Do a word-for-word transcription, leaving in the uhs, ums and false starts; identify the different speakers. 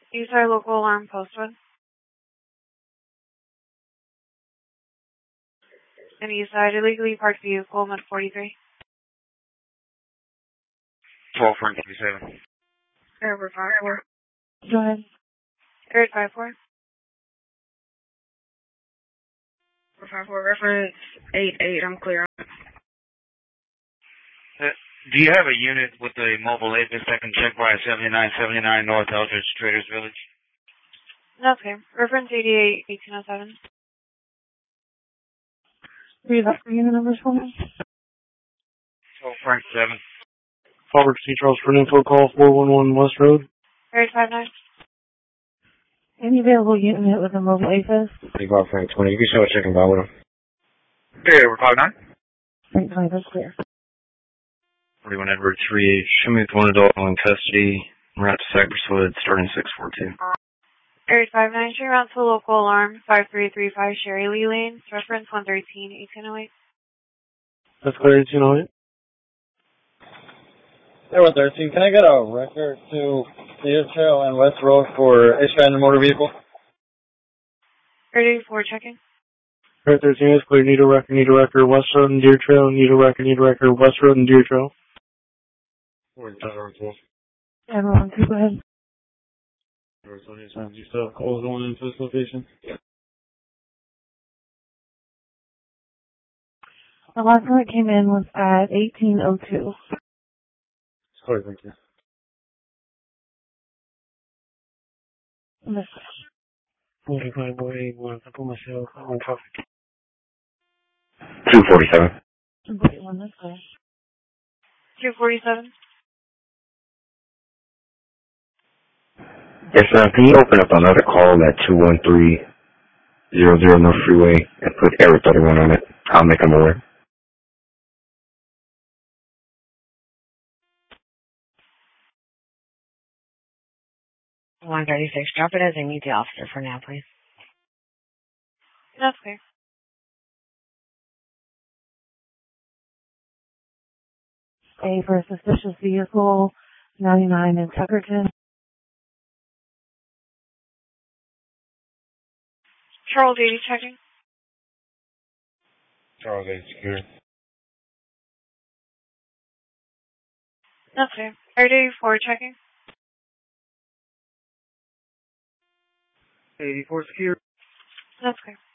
Speaker 1: Use our local alarm postcode. And use our illegally parked vehicle, Med forty-three.
Speaker 2: twelve Frank fifty-seven.
Speaker 1: Airport five four.
Speaker 3: Go ahead.
Speaker 1: Airport five four. five four, reference eight eight, I'm clear.
Speaker 2: Uh, do you have a unit with a mobile APIS that can check by seventy-nine seventy-nine North Eldridge Traders Village?
Speaker 1: That's okay. Reference eighty-eight eighteen oh seven.
Speaker 3: Read off the unit numbers for me.
Speaker 2: twelve Frank seven.
Speaker 4: Robert C. Charles for an info call, four one one West Road.
Speaker 1: Airport five nine.
Speaker 3: Any available unit with a mobile A P I S?
Speaker 4: Big Bob Frank twenty. You can show a chicken bar with him.
Speaker 2: Okay, we're five nine.
Speaker 3: Frank twenty, that's clear.
Speaker 4: forty-one Edward three. Show me with one adult in custody. We're out to Cypress Woods, starting six four two.
Speaker 1: Airport five nine, turn around to local alarm five three three five Sherry Lee Lane. Reference one thirteen eighteen oh eight.
Speaker 4: That's clear, eighteen oh eight.
Speaker 5: Hey, one thirteen, can I get a record to Deer Trail and West Road for a stranded motor vehicle?
Speaker 1: Airport four checking.
Speaker 4: Air thirteen is clear, need a record, need a record, West Road and Deer Trail, need a record, need a record, West Road and Deer Trail.
Speaker 3: Everyone, go ahead.
Speaker 4: You still have calls going into this location?
Speaker 3: The last one that came in was at eighteen oh two.
Speaker 4: Sorry, thank you. forty-five boy eighty-one, I put myself on traffic. two forty-seven.
Speaker 3: two forty-one, that's clear.
Speaker 1: two forty-seven.
Speaker 6: Yes, ma'am. Can you open up another call at two one three zero zero North Freeway and put Eric thirty-one on it? I'll make him aware.
Speaker 7: one thirty-six, drop it as I need the officer for now, please.
Speaker 1: That's clear.
Speaker 3: A for a suspicious vehicle, ninety-nine in Tuckerton.
Speaker 1: Charles eighty checking.
Speaker 4: Charles eight secure.
Speaker 1: That's clear. Airport four checking.
Speaker 4: eighty-four secure.
Speaker 1: That's clear.